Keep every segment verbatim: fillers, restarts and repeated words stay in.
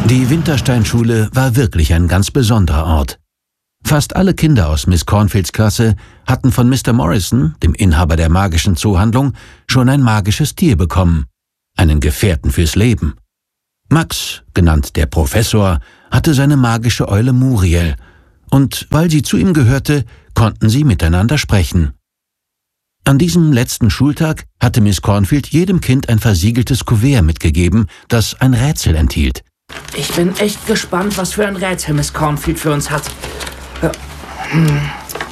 Die Wintersteinschule war wirklich ein ganz besonderer Ort. Fast alle Kinder aus Miss Cornfields Klasse hatten von Mister Morrison, dem Inhaber der magischen Zoohandlung, schon ein magisches Tier bekommen, einen Gefährten fürs Leben. Max, genannt der Professor, hatte seine magische Eule Muriel, und weil sie zu ihm gehörte, konnten sie miteinander sprechen. An diesem letzten Schultag hatte Miss Cornfield jedem Kind ein versiegeltes Kuvert mitgegeben, das ein Rätsel enthielt. Ich bin echt gespannt, was für ein Rätsel Miss Cornfield für uns hat. Hm.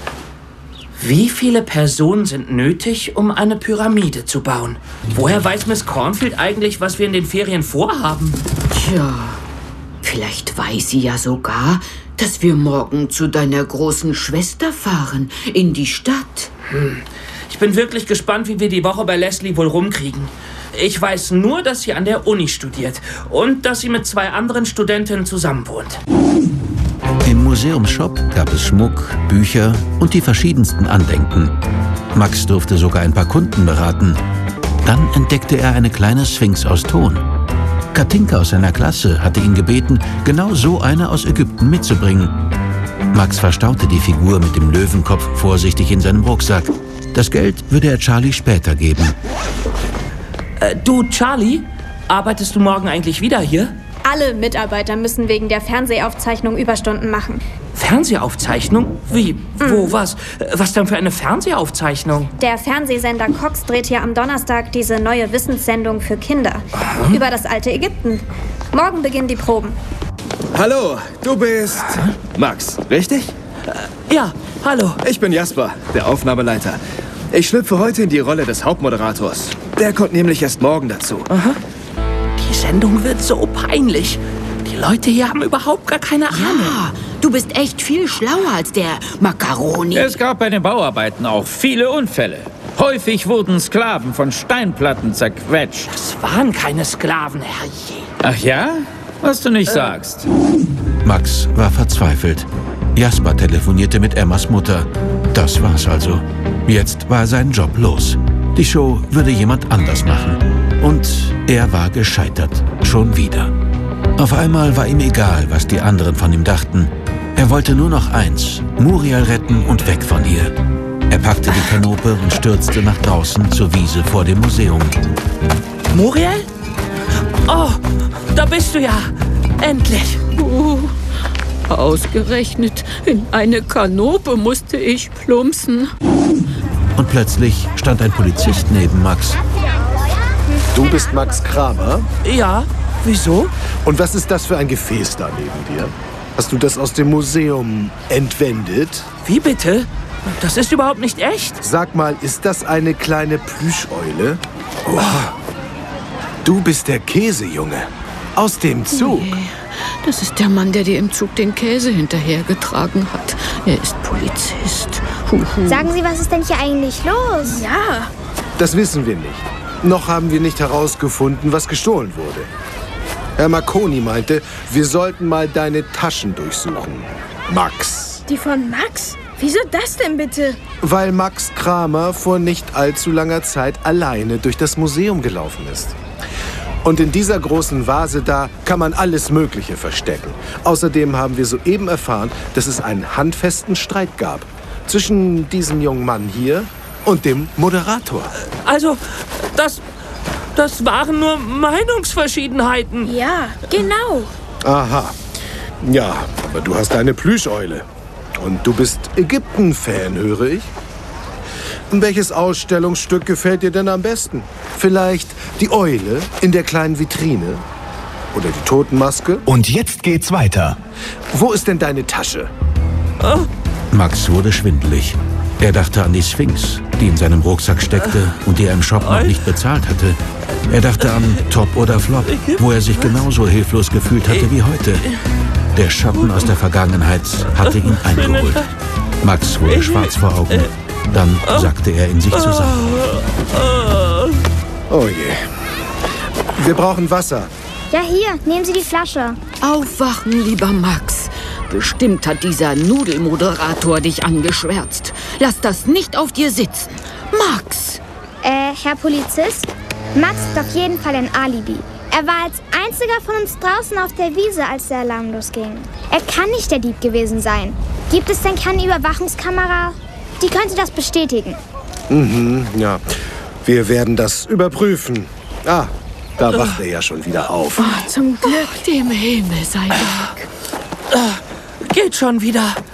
Wie viele Personen sind nötig, um eine Pyramide zu bauen? Woher weiß Miss Cornfield eigentlich, was wir in den Ferien vorhaben? Tja, vielleicht weiß sie ja sogar, dass wir morgen zu deiner großen Schwester fahren, in die Stadt. Hm. Ich bin wirklich gespannt, wie wir die Woche bei Leslie wohl rumkriegen. Ich weiß nur, dass sie an der Uni studiert und dass sie mit zwei anderen Studentinnen zusammenwohnt. Im Museumsshop gab es Schmuck, Bücher und die verschiedensten Andenken. Max durfte sogar ein paar Kunden beraten. Dann entdeckte er eine kleine Sphinx aus Ton. Katinka aus seiner Klasse hatte ihn gebeten, genau so eine aus Ägypten mitzubringen. Max verstaute die Figur mit dem Löwenkopf vorsichtig in seinem Rucksack. Das Geld würde er Charlie später geben. Äh, du, Charlie, arbeitest du morgen eigentlich wieder hier? Alle Mitarbeiter müssen wegen der Fernsehaufzeichnung Überstunden machen. Fernsehaufzeichnung? Wie? Mhm. Wo? Was? Was denn für eine Fernsehaufzeichnung? Der Fernsehsender Cox dreht hier am Donnerstag diese neue Wissenssendung für Kinder. Aha. Über das alte Ägypten. Morgen beginnen die Proben. Hallo, du bist Max, richtig? Äh, ja, hallo. Ich bin Jasper, der Aufnahmeleiter. Ich schlüpfe heute in die Rolle des Hauptmoderators. Der kommt nämlich erst morgen dazu. Aha. Die Sendung wird so peinlich. Die Leute hier haben überhaupt gar keine Ahnung. Ja, du bist echt viel schlauer als der Macaroni. Es gab bei den Bauarbeiten auch viele Unfälle. Häufig wurden Sklaven von Steinplatten zerquetscht. Das waren keine Sklaven, herrje. Ach ja? Was du nicht äh. sagst. Max war verzweifelt. Jasper telefonierte mit Emmas Mutter. Das war's also. Jetzt war sein Job los. Die Show würde jemand anders machen. Und er war gescheitert. Schon wieder. Auf einmal war ihm egal, was die anderen von ihm dachten. Er wollte nur noch eins: Muriel retten und weg von ihr. Er packte die Kanope und stürzte nach draußen zur Wiese vor dem Museum. Muriel? Oh, da bist du ja. Endlich. Uh, ausgerechnet in eine Kanope musste ich plumpsen. Und plötzlich stand ein Polizist neben Max. Du bist Max Kramer? Ja, wieso? Und was ist das für ein Gefäß da neben dir? Hast du das aus dem Museum entwendet? Wie bitte? Das ist überhaupt nicht echt. Sag mal, ist das eine kleine Plüscheule? Oh. Du bist der Käsejunge. Aus dem Zug. Nee, das ist der Mann, der dir im Zug den Käse hinterhergetragen hat. Er ist Polizist. Huhu. Sagen Sie, was ist denn hier eigentlich los? Ja. Das wissen wir nicht. Noch haben wir nicht herausgefunden, was gestohlen wurde. Herr Marconi meinte, wir sollten mal deine Taschen durchsuchen. Max. Die von Max? Wieso das denn bitte? Weil Max Kramer vor nicht allzu langer Zeit alleine durch das Museum gelaufen ist. Und in dieser großen Vase da kann man alles Mögliche verstecken. Außerdem haben wir soeben erfahren, dass es einen handfesten Streit gab zwischen diesem jungen Mann hier und dem Moderator. Also, das, das waren nur Meinungsverschiedenheiten. Ja, genau. Aha. Ja, aber du hast eine Plüscheule. Und du bist Ägypten-Fan, höre ich. Welches Ausstellungsstück gefällt dir denn am besten? Vielleicht die Eule in der kleinen Vitrine? Oder die Totenmaske? Und jetzt geht's weiter. Wo ist denn deine Tasche? Oh. Max wurde schwindelig. Er dachte an die Sphinx, die in seinem Rucksack steckte und die er im Shop noch nicht bezahlt hatte. Er dachte an Top oder Flop, wo er sich genauso hilflos gefühlt hatte wie heute. Der Schatten aus der Vergangenheit hatte ihn eingeholt. Max wurde schwarz vor Augen. Dann sackte er in sich zusammen. Oh je. Wir brauchen Wasser. Ja, hier, nehmen Sie die Flasche. Aufwachen, lieber Max. Bestimmt hat dieser Nudelmoderator dich angeschwärzt. Lass das nicht auf dir sitzen. Max! Äh, Herr Polizist? Max hat auf jeden Fall ein Alibi. Er war als einziger von uns draußen auf der Wiese, als der Alarm losging. Er kann nicht der Dieb gewesen sein. Gibt es denn keine Überwachungskamera? Die könnte das bestätigen. Mhm, ja. Wir werden das überprüfen. Ah, da wacht er ja schon wieder auf. Oh, zum Glück dem Himmel sei Dank. Geht schon wieder.